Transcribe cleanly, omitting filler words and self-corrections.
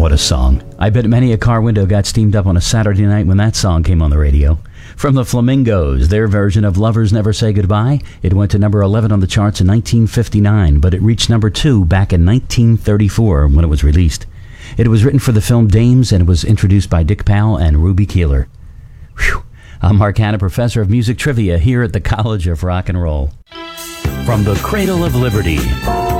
what a song. I bet many a car window got steamed up on a Saturday night when that song came on the radio. From the Flamingos, their version of Lovers Never Say Goodbye. It went to number 11 on the charts in 1959, but it reached number 2 back in 1934 when it was released. It was written for the film Dames, and it was introduced by Dick Powell and Ruby Keeler. Whew. I'm Mark Hanna, professor of music trivia here at the College of Rock and Roll. From the Cradle of Liberty.